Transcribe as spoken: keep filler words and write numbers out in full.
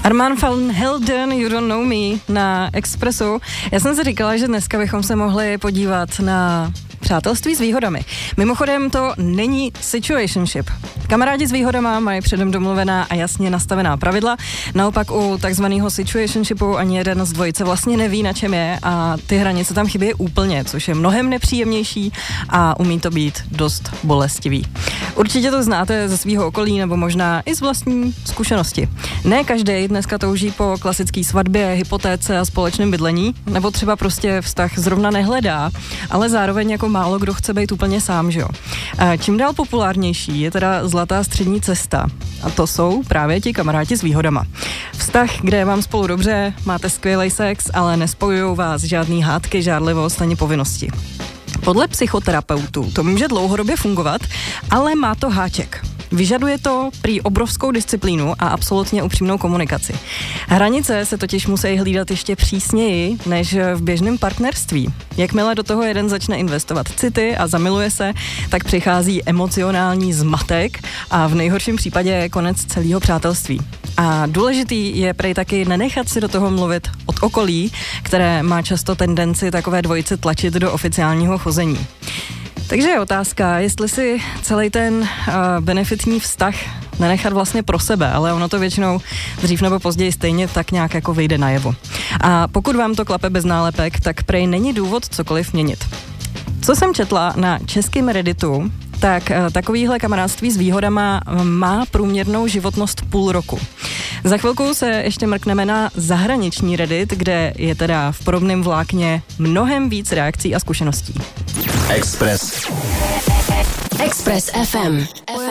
Armand van Helden, You Don't Know Me na Expressu. Já jsem si říkala, že dneska bychom se mohli podívat na přátelství s výhodami. Mimochodem to není situationship. Kamarádi s výhodama mají předem domluvená a jasně nastavená pravidla. Naopak u takzvaného situationshipu ani jeden z dvojice vlastně neví, na čem je, a ty hranice tam chybí úplně, což je mnohem nepříjemnější a umí to být dost bolestivý. Určitě to znáte ze svého okolí nebo možná i z vlastní zkušenosti. Ne každý dneska touží po klasické svatbě, hypotéce a společném bydlení, nebo třeba prostě vztah zrovna nehledá, ale zároveň jako málo kdo chce být úplně sám, že jo. Čím dál populárnější je teda zlatá střední cesta, a to jsou právě ti kamarádi s výhodama. Vztah, kde vám spolu dobře, máte skvělý sex, ale nespojujou vás žádný hádky, žárlivost ani povinnosti. Podle psychoterapeutů to může dlouhodobě fungovat, ale má to háček. Vyžaduje to prý obrovskou disciplínu a absolutně upřímnou komunikaci. Hranice se totiž musí hlídat ještě přísněji než v běžném partnerství. Jakmile do toho jeden začne investovat city a zamiluje se, tak přichází emocionální zmatek a v nejhorším případě je konec celého přátelství. A důležitý je prej taky nenechat si do toho mluvit od okolí, které má často tendenci takové dvojice tlačit do oficiálního chození. Takže je otázka, jestli si celý ten uh, benefitní vztah nenechat vlastně pro sebe, ale ono to většinou dřív nebo později stejně tak nějak jako vyjde najevo. A pokud vám to klape bez nálepek, tak prej není důvod cokoliv měnit. Co jsem četla na českém Redditu, tak uh, takovýhle kamarádství s výhodama má průměrnou životnost půl roku. Za chvilku se ještě mrkneme na zahraniční Reddit, kde je teda v podobném vlákně mnohem víc reakcí a zkušeností. Express. Express F M.